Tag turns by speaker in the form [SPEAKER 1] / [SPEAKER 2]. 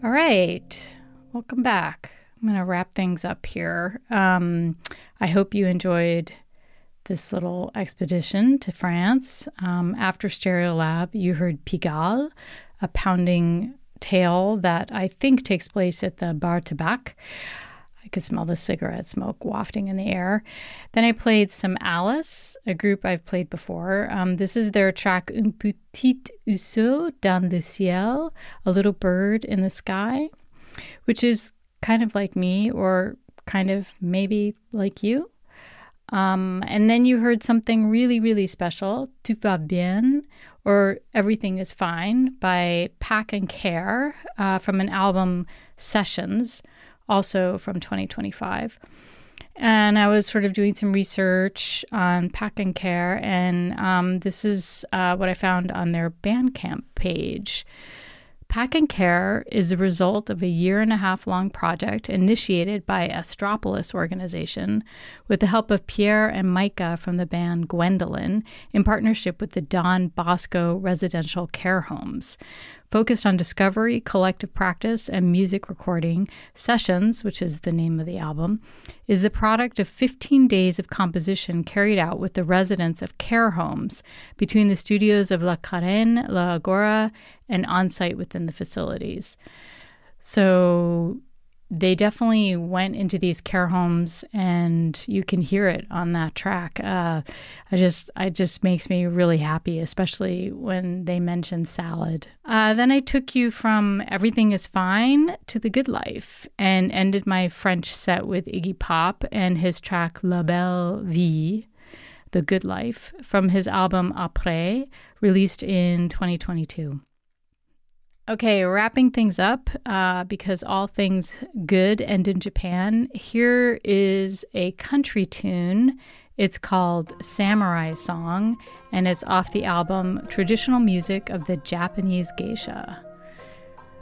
[SPEAKER 1] All right. Welcome back. I'm going to wrap things up here. I hope you enjoyed this little expedition to France. After Stereolab, you heard Pigalle, a pounding tale that I think takes place at the Bar Tabac. I could smell the cigarette smoke wafting in the air. Then I played some Alice, a group I've played before. This is their track Un petit oiseau dans le ciel, a little bird in the sky, which is kind of like me or kind of maybe like you. And then you heard something really, really special, Tout va bien, or Everything is Fine, by Pack and Care from an album Sessions, also from 2025. And I was sort of doing some research on Pack and Care, and this is what I found on their Bandcamp page. Pack and Care is the result of a 1.5-year-long project initiated by Astropolis organization with the help of Pierre and Micah from the band Gwendolyn in partnership with the Don Bosco Residential Care Homes. Focused on discovery, collective practice, and music recording, Sessions, which is the name of the album, is the product of 15 days of composition carried out with the residents of care homes between the studios of La Carène, La Agora, and on-site within the facilities. So they definitely went into these care homes, and you can hear it on that track. It just makes me really happy, especially when they mention salad. Then I took you from Everything is Fine to The Good Life and ended my French set with Iggy Pop and his track La Belle Vie, The Good Life, from his album Après, released in 2022. Okay, wrapping things up, because all things good end in Japan, here is a country tune. It's called Samurai Song, and it's off the album Traditional Music of the Japanese Geisha.